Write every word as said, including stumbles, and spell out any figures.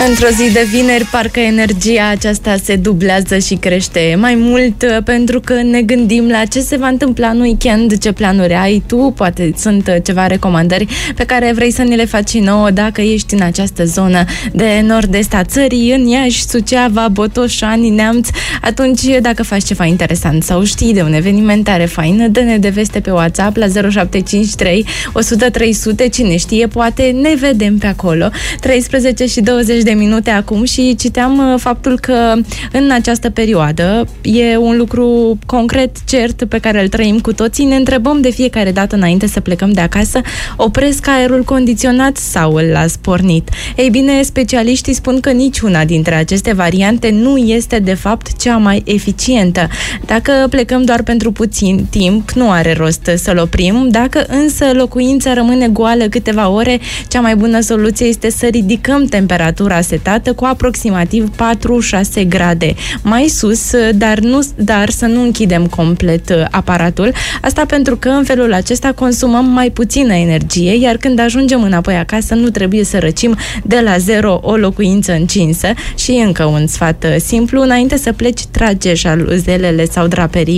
Într-o zi de vineri, parcă energia aceasta se dublează și crește mai mult, pentru că ne gândim la ce se va întâmpla în weekend, ce planuri ai tu, poate sunt ceva recomandări pe care vrei să ni le faci și nouă dacă ești în această zonă de nord-est a țării, în Iași, Suceava, Botoșani, Neamț. Atunci, dacă faci ceva interesant sau știi de un eveniment tare fain, dă-ne de veste pe WhatsApp la zero șapte cinci trei o sută trei sute, cine știe, poate ne vedem pe acolo. treisprezece și douăzeci de minute acum și citeam faptul că în această perioadă e un lucru concret, cert, pe care îl trăim cu toții. Ne întrebăm de fiecare dată înainte să plecăm de acasă, opresc aerul condiționat sau îl las pornit? Ei bine, specialiștii spun că niciuna dintre aceste variante nu este de fapt cea mai eficientă. Dacă plecăm doar pentru puțin timp, nu are rost să-l oprim. Dacă însă locuința rămâne goală câteva ore, cea mai bună soluție este să ridicăm temperatura setată cu aproximativ patru șase grade mai sus, dar, nu, dar să nu închidem complet aparatul. Asta pentru că în felul acesta consumăm mai puțină energie, iar când ajungem înapoi acasă nu trebuie să răcim de la zero o locuință încinsă. Și încă un sfat simplu: înainte să pleci, trage jaluzelele sau draperii